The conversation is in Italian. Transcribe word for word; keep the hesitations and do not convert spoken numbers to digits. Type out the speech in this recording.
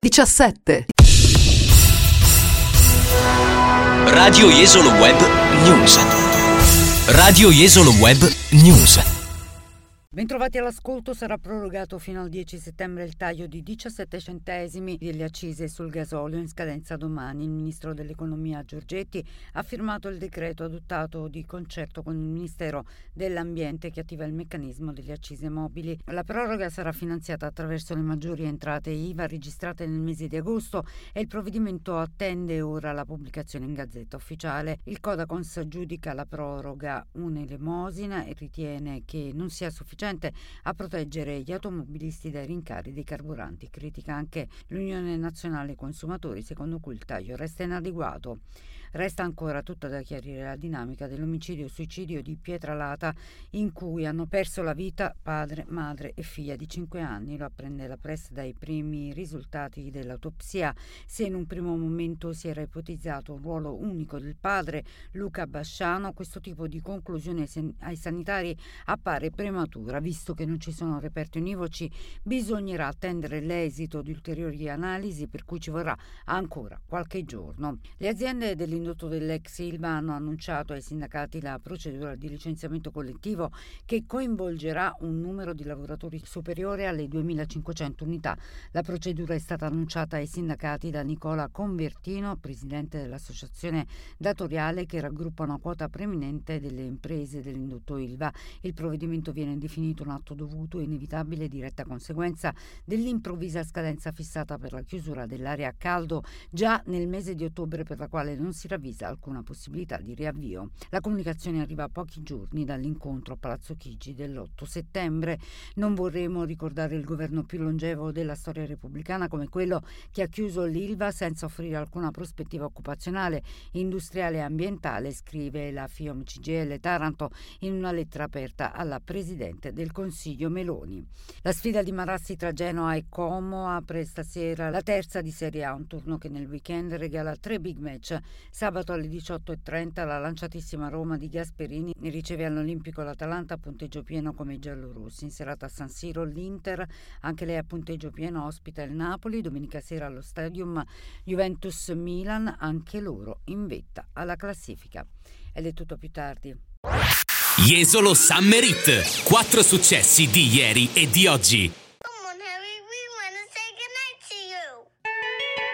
diciassette. Radio Jesolo Web News. Radio Jesolo Web News. Bentrovati all'ascolto. Sarà prorogato fino al dieci settembre il taglio di diciassette centesimi delle accise sul gasolio in scadenza domani. Il ministro dell'economia Giorgetti ha firmato il decreto adottato di concerto con il Ministero dell'Ambiente che attiva il meccanismo delle accise mobili. La proroga sarà finanziata attraverso le maggiori entrate I V A registrate nel mese di agosto e il provvedimento attende ora la pubblicazione in Gazzetta Ufficiale. Il Codacons giudica la proroga un'elemosina e ritiene che non sia sufficiente a proteggere gli automobilisti dai rincari dei carburanti. Critica anche l'Unione Nazionale Consumatori, secondo cui il taglio resta inadeguato. Resta ancora tutta da chiarire la dinamica dell'omicidio-suicidio di Pietralata, in cui hanno perso la vita padre, madre e figlia di cinque anni. Lo apprende la Press dai primi risultati dell'autopsia. Se in un primo momento si era ipotizzato un ruolo unico del padre, Luca Basciano, questo tipo di conclusione ai sanitari appare prematura. Visto che non ci sono reperti univoci, bisognerà attendere l'esito di ulteriori analisi, per cui ci vorrà ancora qualche giorno. Le aziende dell'indotto dell'ex Ilva hanno annunciato ai sindacati la procedura di licenziamento collettivo che coinvolgerà un numero di lavoratori superiore alle duemilacinquecento unità. La procedura è stata annunciata ai sindacati da Nicola Convertino, presidente dell'associazione datoriale che raggruppa una quota preminente delle imprese dell'indotto Ilva. Il provvedimento viene definito un atto dovuto e inevitabile, diretta conseguenza dell'improvvisa scadenza fissata per la chiusura dell'area a caldo già nel mese di ottobre, per la quale non si ravvisa alcuna possibilità di riavvio. La comunicazione arriva a pochi giorni dall'incontro a Palazzo Chigi dell'otto settembre. Non vorremmo ricordare il governo più longevo della storia repubblicana come quello che ha chiuso l'Ilva senza offrire alcuna prospettiva occupazionale, industriale e ambientale, scrive la FIOM C G I L Taranto in una lettera aperta alla Presidente del Consiglio Meloni. La sfida di Marassi tra Genoa e Como apre stasera la terza di Serie A, un turno che nel weekend regala tre big match. Sabato alle diciotto e trenta la lanciatissima Roma di Gasperini ne riceve all'Olimpico l'Atalanta a punteggio pieno come i giallorossi. In serata a San Siro l'Inter, anche lei a punteggio pieno, ospita il Napoli. Domenica sera allo Stadium Juventus-Milan, anche loro in vetta alla classifica. Ed è tutto, più tardi. Jesolo Summer Hit. Quattro successi di ieri e di oggi.